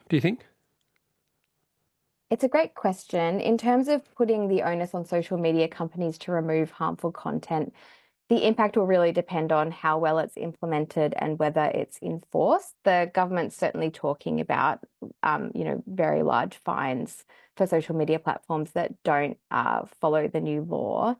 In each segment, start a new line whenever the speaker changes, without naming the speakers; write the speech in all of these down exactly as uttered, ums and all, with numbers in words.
do you think?
It's a great question. In terms of putting the onus on social media companies to remove harmful content, the impact will really depend on how well it's implemented and whether it's enforced. The government's certainly talking about, um, you know, very large fines for social media platforms that don't uh, follow the new law.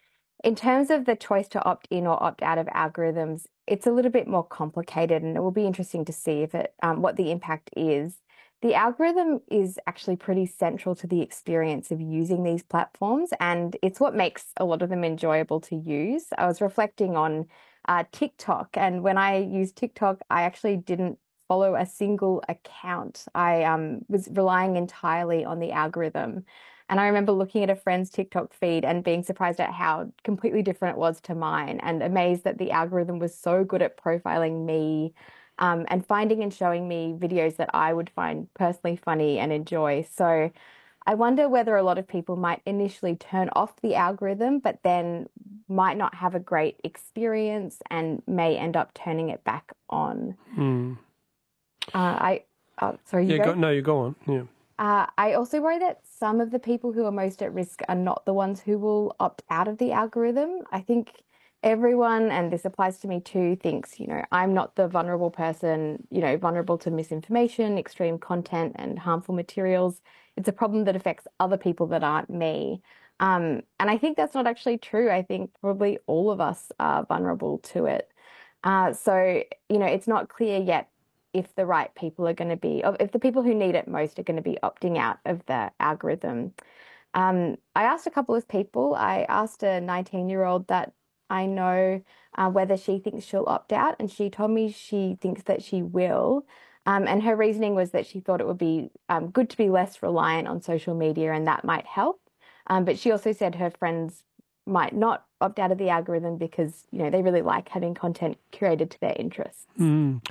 In terms of the choice to opt in or opt out of algorithms, it's a little bit more complicated, and it will be interesting to see if it um, what the impact is. The algorithm is actually pretty central to the experience of using these platforms, and it's what makes a lot of them enjoyable to use. I was reflecting on uh, TikTok, and when I used TikTok, I actually didn't follow a single account. I um, was relying entirely on the algorithm. And I remember looking at a friend's TikTok feed and being surprised at how completely different it was to mine, and amazed that the algorithm was so good at profiling me um, and finding and showing me videos that I would find personally funny and enjoy. So I wonder whether a lot of people might initially turn off the algorithm, but then might not have a great experience and may end up turning it back on.
Mm.
Uh, I oh, sorry, you
yeah,
go?
go, no, you go on. Yeah.
Uh, I also worry that some of the people who are most at risk are not the ones who will opt out of the algorithm. I think everyone, and this applies to me too, thinks, you know, I'm not the vulnerable person, you know, vulnerable to misinformation, extreme content, and harmful materials. It's a problem that affects other people that aren't me. Um, and I think that's not actually true. I think probably all of us are vulnerable to it. Uh, so, you know, it's not clear yet if the right people are going to be, if the people who need it most are going to be opting out of the algorithm. Um, I asked a couple of people. I asked a nineteen-year-old that I know uh, whether she thinks she'll opt out, and she told me she thinks that she will. Um, and her reasoning was that she thought it would be um, good to be less reliant on social media, and that might help. Um, but she also said her friends might not opt out of the algorithm because, you know, they really like having content curated to their interests.
Mm.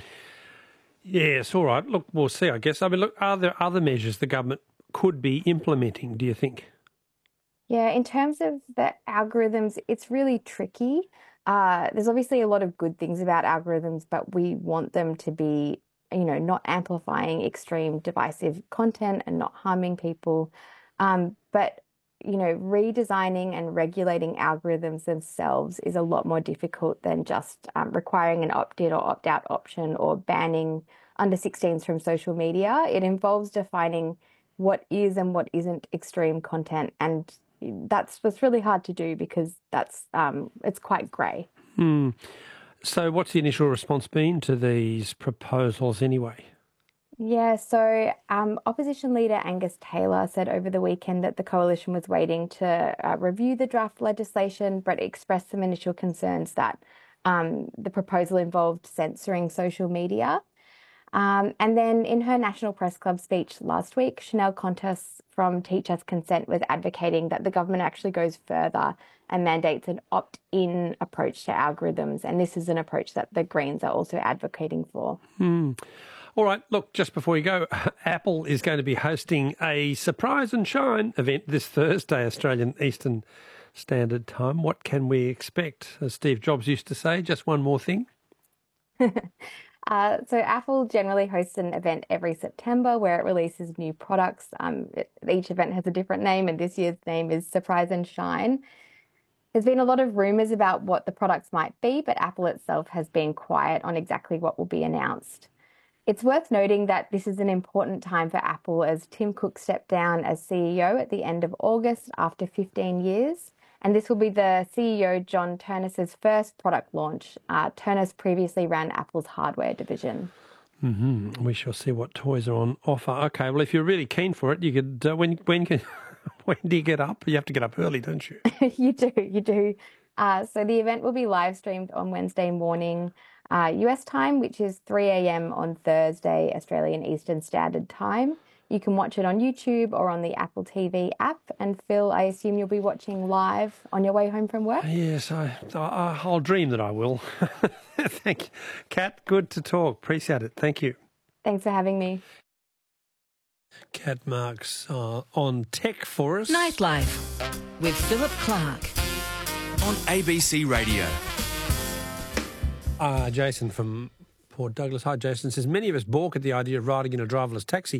Yes, all right. Look, we'll see, I guess. I mean, look, are there other measures the government could be implementing, do you think?
Yeah, in terms of the algorithms, it's really tricky. Uh, there's obviously a lot of good things about algorithms, but we want them to be, you know, not amplifying extreme divisive content and not harming people. Um, but, you know, redesigning and regulating algorithms themselves is a lot more difficult than just um, requiring an opt-in or opt-out option or banning under sixteens from social media. It involves defining what is and what isn't extreme content, and that's that's really hard to do because that's um, it's quite grey.
Hmm. So what's the initial response been to these proposals anyway?
Yeah, so um, opposition leader Angus Taylor said over the weekend that the coalition was waiting to uh, review the draft legislation, but expressed some initial concerns that um, the proposal involved censoring social media. Um, and then in her National Press Club speech last week, Chanel Contas from Teach Us Consent was advocating that the government actually goes further and mandates an opt-in approach to algorithms. And this is an approach that the Greens are also advocating for.
Hmm. All right, look, just before you go, Apple is going to be hosting a Surprise and Shine event this Thursday, Australian Eastern Standard Time. What can we expect? As Steve Jobs used to say, just one more thing.
Uh, so Apple generally hosts an event every September where it releases new products. Um, it, each event has a different name, and this year's name is Surprise and Shine. There's been a lot of rumours about what the products might be, but Apple itself has been quiet on exactly what will be announced. It's worth noting that this is an important time for Apple as Tim Cook stepped down as C E O at the end of August after fifteen years. And this will be the C E O, John Ternus's first product launch. Uh, Ternus previously ran Apple's hardware division.
Mm-hmm. We shall see what toys are on offer. Okay, well, if you're really keen for it, you could, uh, when, when, can, when do you get up? You have to get up early, don't you?
You do, you do. Uh, so the event will be live streamed on Wednesday morning uh, U S time, which is three a.m. on Thursday, Australian Eastern Standard Time. You can watch it on YouTube or on the Apple T V app. And Phil, I assume you'll be watching live on your way home from work?
Yes, I, I, I'll dream that I will. Thank you. Kat, good to talk. Appreciate it. Thank you.
Thanks for having me.
Kat Marks uh, on tech for us.
Nightlife with Philip Clark
on A B C Radio.
Uh, Jason from Port Douglas. Hi, Jason. Says, many of us balk at the idea of riding in a driverless taxi